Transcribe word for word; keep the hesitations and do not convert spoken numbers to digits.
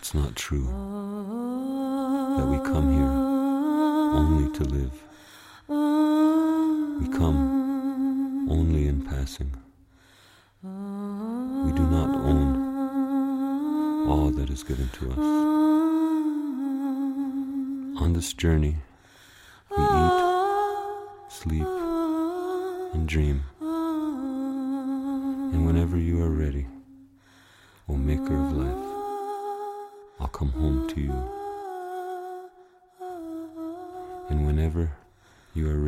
It's not true that we come here only to live. We come only in passing. We do not own all that is given to us. On this journey, we eat, sleep, and dream. And whenever you are ready, O Maker of life, I'll come home to you. And whenever you are ready,